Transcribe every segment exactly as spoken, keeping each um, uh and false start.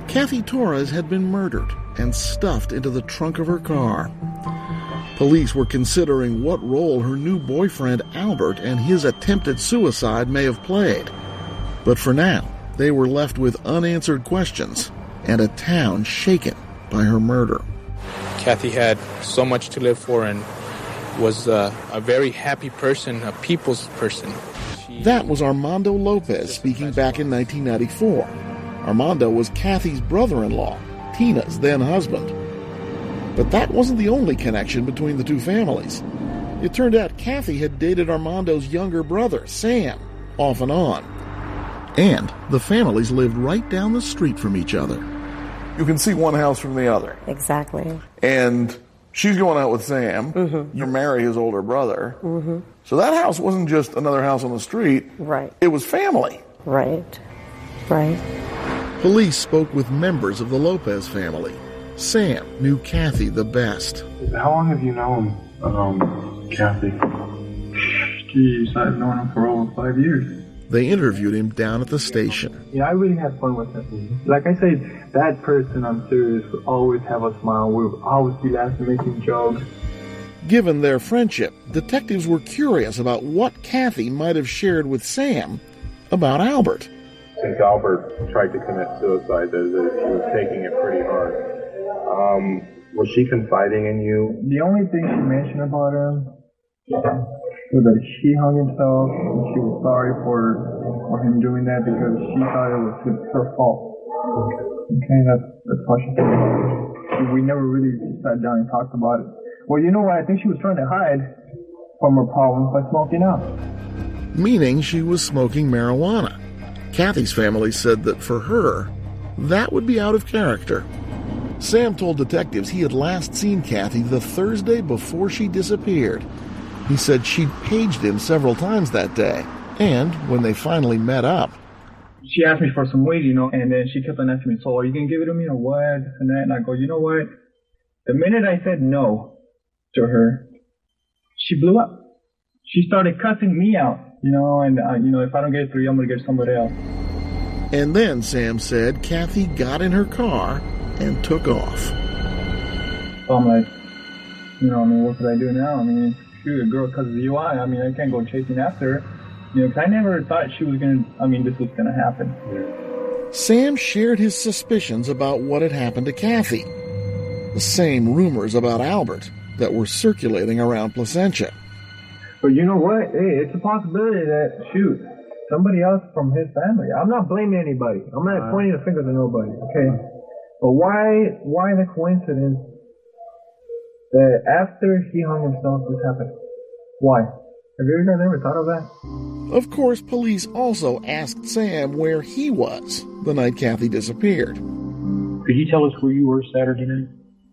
Kathy Torres had been murdered and stuffed into the trunk of her car. Police were considering what role her new boyfriend Albert and his attempted suicide may have played. But for now, they were left with unanswered questions and a town shaken by her murder. Kathy had so much to live for and was uh, a very happy person, a people's person. She... That was Armando Lopez speaking back in nineteen ninety-four. Armando was Kathy's brother-in-law, Tina's then husband. But that wasn't the only connection between the two families. It turned out Kathy had dated Armando's younger brother, Sam, off and on. And the families lived right down the street from each other. You can see one house from the other. Exactly. And she's going out with Sam. Mm-hmm. You marry his older brother. Mm-hmm. So that house wasn't just another house on the street. Right. It was family. Right. Right. Police spoke with members of the Lopez family. Sam knew Kathy the best. How long have you known um, Kathy? Geez, I've known him for over five years. They interviewed him down at the station. Yeah, I really had fun with him. Like I said, that person, I'm serious, would always have a smile. We would always be laughing, making jokes. Given their friendship, detectives were curious about what Kathy might have shared with Sam about Albert. Since Albert tried to commit suicide, that she was taking it pretty hard. Um, was she confiding in you? The only thing she mentioned about him was that he hung himself, and she was sorry for for him doing that because she thought it was his, her fault. Okay, that's, that's how she felt about it. We never really sat down and talked about it. Well, you know what? I think she was trying to hide from her problems by smoking out. Meaning she was smoking marijuana. Kathy's family said that for her, that would be out of character. Sam told detectives he had last seen Kathy the Thursday before she disappeared. He said she'd paged him several times that day, and when they finally met up... She asked me for some weed, you know, and then she kept on asking me, so are you going to give it to me or what? And then I go, you know what? The minute I said no to her, she blew up. She started cussing me out, you know, and, uh, you know, if I don't get it through you, I'm going to get somebody else. And then, Sam said, Kathy got in her car and took off. So I'm like, you know, I mean, what could I do now? I mean, shoot, a girl causes a U I. I mean, I can't go chasing after her. You know, because I never thought she was going to, I mean, this was going to happen. Sam shared his suspicions about what had happened to Kathy. The same rumors about Albert that were circulating around Placentia. But you know what? Hey, it's a possibility that, shoot, somebody else from his family. I'm not blaming anybody. I'm not uh, pointing the finger to nobody, okay? But why, why the coincidence that after he hung himself, this happened? Why? Have you guys ever thought of that? Of course, police also asked Sam where he was the night Kathy disappeared. Could you tell us where you were Saturday night?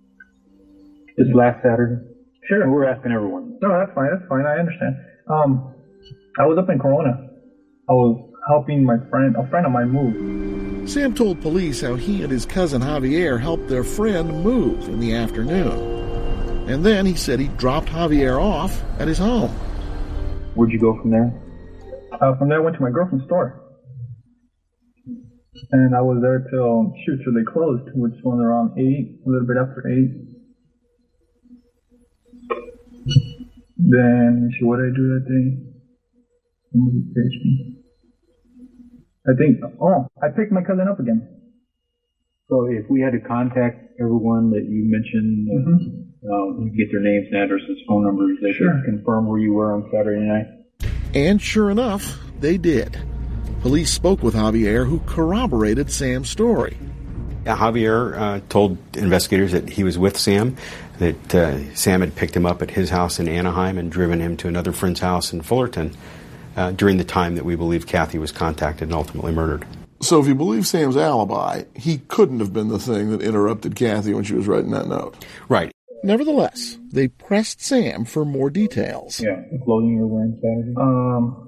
This last Saturday? Sure. We're asking everyone. No, that's fine. That's fine. I understand. Um, I was up in Corona. I was helping my friend, a friend of mine move. Sam told police how he and his cousin Javier helped their friend move in the afternoon. And then he said he dropped Javier off at his home. Where'd you go from there? Uh, from there, I went to my girlfriend's store. And I was there till, shoot, till they closed, which was around eight, a little bit after eight. Then, shoot, what did I do that day? Somebody paged me. I think, oh, I picked my cousin up again. So if we had to contact everyone that you mentioned, mm-hmm. uh, we get their names and addresses, phone numbers, they sure. could confirm where you were on Saturday night? And sure enough, they did. Police spoke with Javier, who corroborated Sam's story. Yeah, Javier uh, told investigators that he was with Sam, that uh, Sam had picked him up at his house in Anaheim and driven him to another friend's house in Fullerton uh, during the time that we believe Kathy was contacted and ultimately murdered. So if you believe Sam's alibi, he couldn't have been the thing that interrupted Kathy when she was writing that note. Right. Nevertheless, they pressed Sam for more details. Yeah, the clothing you were wearing Saturday? Um,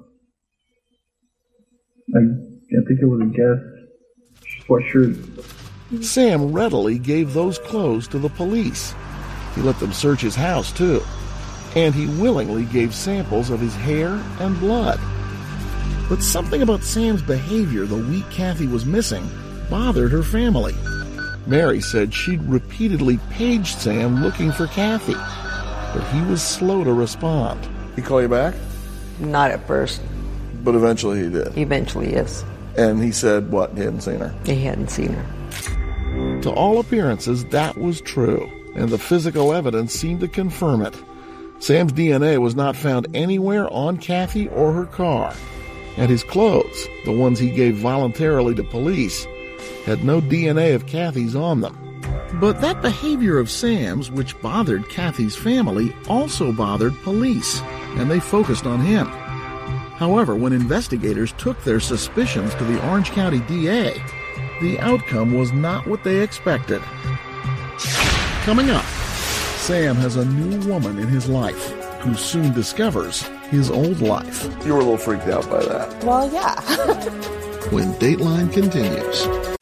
I, I think it was a guess. Sweatshirt. Sam readily gave those clothes to the police. He let them search his house, too. And he willingly gave samples of his hair and blood. But something about Sam's behavior the week Kathy was missing bothered her family. Mary said she'd repeatedly paged Sam looking for Kathy, but he was slow to respond. He called you back? Not at first. But eventually he did. Eventually, yes. And he said what? He hadn't seen her? He hadn't seen her. To all appearances, that was true, and the physical evidence seemed to confirm it. Sam's D N A was not found anywhere on Kathy or her car, and his clothes, the ones he gave voluntarily to police, had no D N A of Kathy's on them. But that behavior of Sam's, which bothered Kathy's family, also bothered police, and they focused on him. However, when investigators took their suspicions to the Orange County D A, the outcome was not what they expected. Coming up, Sam has a new woman in his life who soon discovers his old life. You were a little freaked out by that. Well, yeah. When Dateline continues.